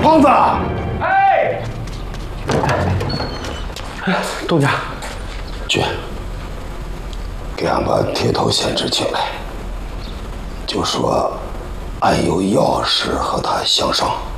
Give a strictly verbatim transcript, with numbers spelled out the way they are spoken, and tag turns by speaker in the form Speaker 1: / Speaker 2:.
Speaker 1: 胖子，
Speaker 2: 哎，东家，
Speaker 1: 去，给俺把铁头贤侄请来，就说俺有要事和他相商。